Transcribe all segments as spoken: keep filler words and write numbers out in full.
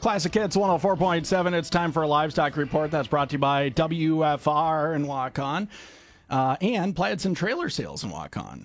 Classic Hits one oh four point seven. It's time for a livestock report. That's brought to you by W F R in Waukon uh, and Pladsen Trailer Sales in Waukon.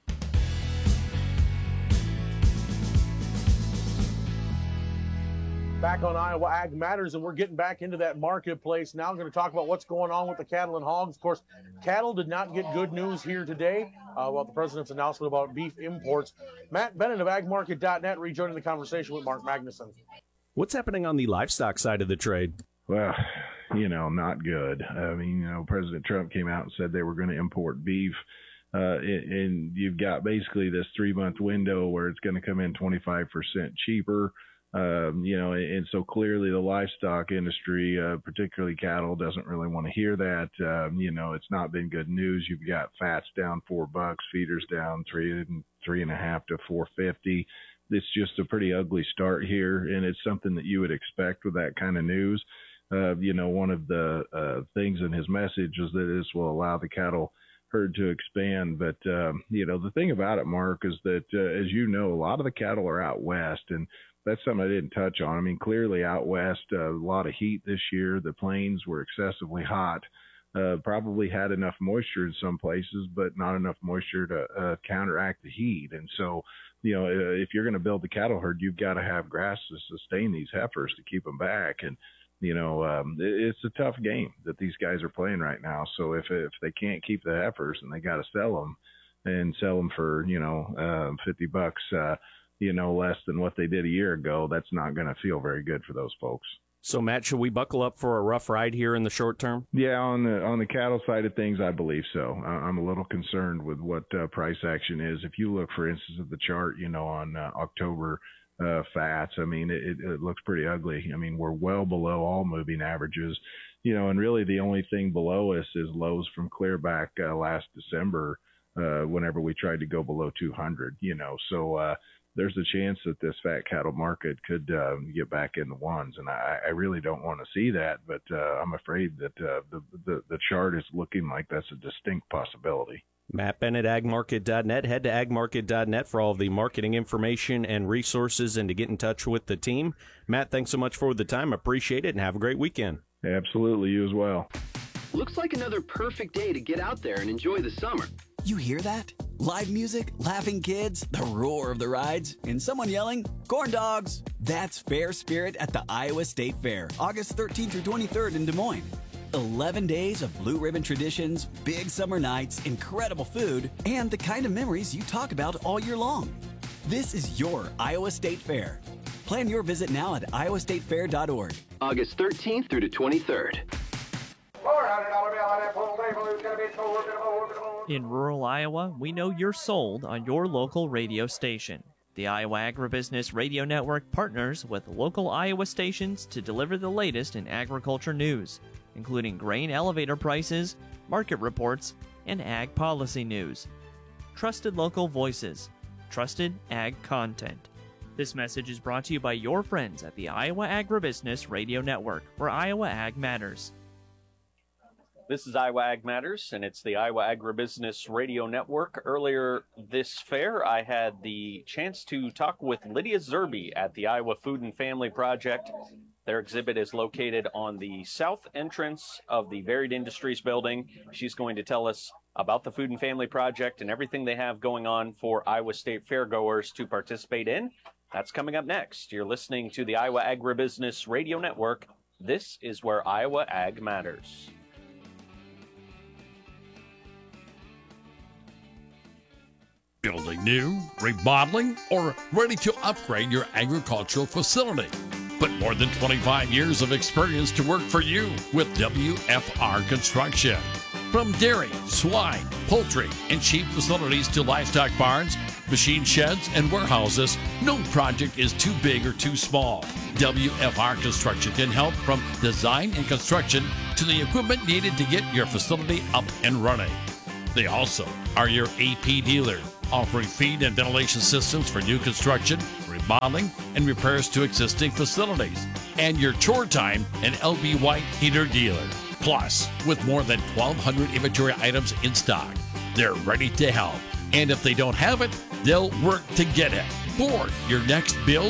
Back on Iowa Ag Matters, and we're getting back into that marketplace. Now I'm going to talk about what's going on with the cattle and hogs. Of course, cattle did not get good news here today uh, about the president's announcement about beef imports. Matt Bennett of ag market dot net rejoining the conversation with Mark Magnuson. What's happening on the livestock side of the trade? Well, you know, not good. I mean, you know, President Trump came out and said they were going to import beef. Uh, and you've got basically this three-month window where it's going to come in twenty-five percent cheaper. Um, you know, and so clearly the livestock industry, uh, particularly cattle, doesn't really want to hear that. Um, you know, it's not been good news. You've got fats down four bucks, feeders down three, three and a half to four fifty. It's just a pretty ugly start here, and it's something that you would expect with that kind of news. Uh, you know, one of the uh, things in his message is that this will allow the cattle herd to expand. But, um, you know, the thing about it, Mark, is that, uh, as you know, a lot of the cattle are out west, and that's something I didn't touch on. I mean, clearly out west, uh, a lot of heat this year. The plains were excessively hot. Uh, probably had enough moisture in some places, but not enough moisture to uh, counteract the heat. And so, you know, uh, if you're going to build the cattle herd, you've got to have grass to sustain these heifers to keep them back. And, you know, um, it, it's a tough game that these guys are playing right now. So if if they can't keep the heifers and they got to sell them and sell them for, you know, uh, fifty bucks, uh, you know, less than what they did a year ago, that's not going to feel very good for those folks. So, Matt, should we buckle up for a rough ride here in the short term? Yeah, on the on the cattle side of things, I believe so. I'm a little concerned with what uh, price action is. If you look, for instance, at the chart, you know, on uh, October uh, fats, I mean, it, it looks pretty ugly. I mean, we're well below all moving averages, you know, and really the only thing below us is lows from clearback uh, last December uh, whenever we tried to go below two hundred, you know, so uh there's a chance that this fat cattle market could uh, get back in the ones, and I, I really don't want to see that, but uh, I'm afraid that uh, the, the the chart is looking like that's a distinct possibility. Matt Bennett, ag market dot net. Head to ag market dot net for all of the marketing information and resources and to get in touch with the team. Matt, thanks so much for the time. Appreciate it, and have a great weekend. Absolutely, you as well. Looks like another perfect day to get out there and enjoy the summer. You hear that? Live music, laughing kids, the roar of the rides, and someone yelling, corn dogs. That's Fair Spirit at the Iowa State Fair, August thirteenth through twenty-third in Des Moines. eleven days of blue ribbon traditions, big summer nights, incredible food, and the kind of memories you talk about all year long. This is your Iowa State Fair. Plan your visit now at iowa state fair dot org. August thirteenth through the twenty-third. In rural Iowa, we know you're sold on your local radio station. The Iowa Agribusiness Radio Network partners with local Iowa stations to deliver the latest in agriculture news, including grain elevator prices, market reports, and ag policy news. Trusted local voices, trusted ag content. This message is brought to you by your friends at the Iowa Agribusiness Radio Network, where Iowa Ag matters. This is Iowa Ag Matters, and it's the Iowa Agribusiness Radio Network. Earlier this fair, I had the chance to talk with Lydia Zerby at the Iowa Food and Family Project. Their exhibit is located on the south entrance of the Varied Industries building. She's going to tell us about the Food and Family Project and everything they have going on for Iowa State fairgoers to participate in. That's coming up next. You're listening to the Iowa Agribusiness Radio Network. This is where Iowa Ag matters. Building new, remodeling, or ready to upgrade your agricultural facility. Put more than twenty-five years of experience to work for you with W F R Construction. From dairy, swine, poultry, and sheep facilities to livestock barns, machine sheds, and warehouses, no project is too big or too small. W F R Construction can help from design and construction to the equipment needed to get your facility up and running. They also are your A P dealer, offering feed and ventilation systems for new construction, remodeling, and repairs to existing facilities, and your Chore Time and L B White heater dealer. Plus, with more than twelve hundred inventory items in stock, they're ready to help. And if they don't have it, they'll work to get it. For your next build,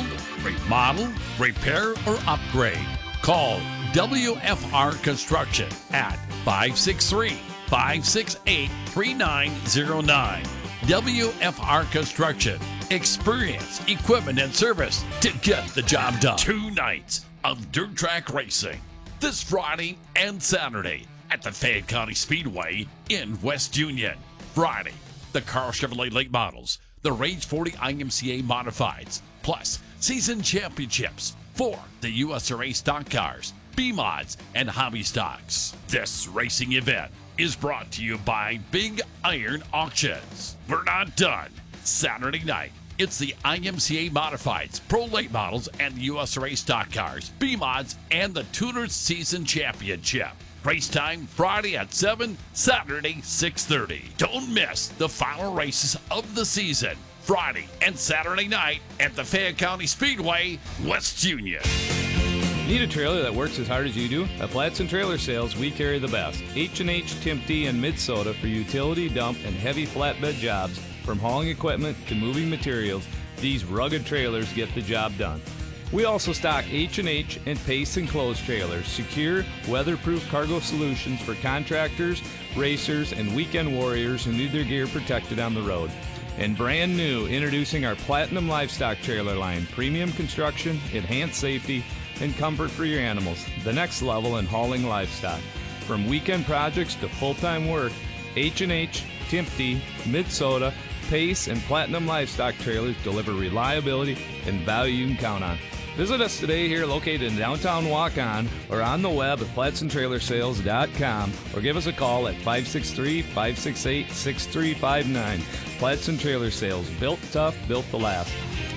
remodel, repair, or upgrade. Call W F R Construction at five six three, five six eight, three nine zero nine. W F R Construction. Experience, equipment, and service to get the job done. Two nights of dirt track racing this Friday and Saturday at the Fayette County Speedway in West Union. Friday, the Carl Chevrolet Late Models, the Range forty I M C A Modifieds, plus season championships for the U S R A stock cars, B-Mods, and hobby stocks. This racing event is brought to you by Big Iron Auctions. We're not done. Saturday night, it's the I M C A Modifieds, Pro Late Models, and U S R A stock cars, B-Mods, and the Tuners Season Championship. Race time Friday at seven, Saturday six thirty. Don't miss the final races of the season, Friday and Saturday night at the Fayette County Speedway, West Union. Need a trailer that works as hard as you do? At Platson Trailer Sales, we carry the best. H and H, Timpty, and Mid-Soda for utility, dump, and heavy flatbed jobs. From hauling equipment to moving materials, these rugged trailers get the job done. We also stock H and H and Pace enclosed trailers, secure, weatherproof cargo solutions for contractors, racers, and weekend warriors who need their gear protected on the road. And brand new, introducing our Platinum Livestock trailer line, premium construction, enhanced safety, and comfort for your animals. The next level in hauling livestock. From weekend projects to full-time work, H and H, Timpty, Mid-Soda, Pace, and Platinum Livestock trailers deliver reliability and value you can count on. Visit us today here located in downtown Waukon or on the web at platson trailer sales dot com or give us a call at five six three, five six eight, six three five nine. Platson Trailer Sales, built tough, built to last.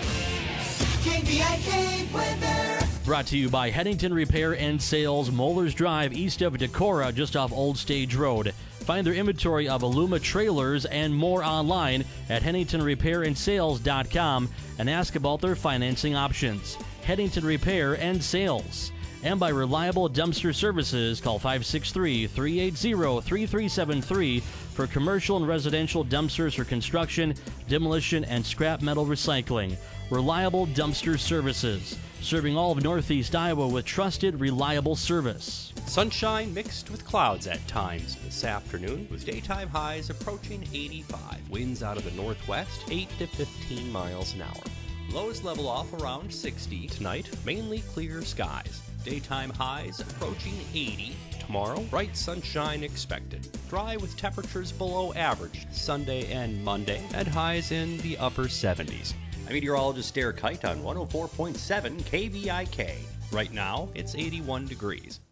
K V I K weather. Brought to you by Headington Repair and Sales, Moeller's Drive, east of Decorah, just off Old Stage Road. Find their inventory of Aluma trailers and more online at Headington Repair and Sales dot com and ask about their financing options. Headington Repair and Sales. And by Reliable Dumpster Services, call five six three, three eight zero, three three seven three for commercial and residential dumpsters for construction, demolition, and scrap metal recycling. Reliable Dumpster Services, serving all of Northeast Iowa with trusted, reliable service. Sunshine mixed with clouds at times this afternoon, with daytime highs approaching eighty-five. Winds out of the northwest, eight to fifteen miles an hour. Lows level off around sixty. Tonight, mainly clear skies. Daytime highs approaching eighty. Tomorrow, bright sunshine expected. Dry with temperatures below average Sunday and Monday, and highs in the upper seventies. I'm meteorologist Derek Kite on one oh four point seven K V I K. Right now, it's eighty-one degrees.